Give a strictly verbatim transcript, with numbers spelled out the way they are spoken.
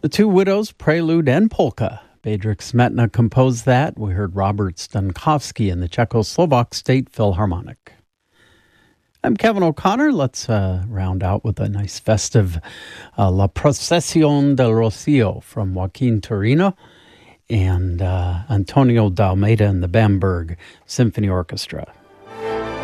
The Two Widows, Prelude and Polka. Bedřich Smetana composed that. We heard Robert Stankowski in the Czechoslovak State Philharmonic. I'm Kevin O'Connor. Let's uh, round out with a nice festive uh, La Procesión del Rocío from Joaquin Turino and uh, Antonio D'Almeida and the Bamberg Symphony Orchestra.